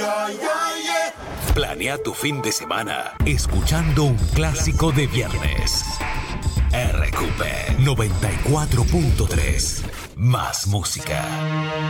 Planea tu fin de semana escuchando un clásico de viernes. RQP 94.3. Más música.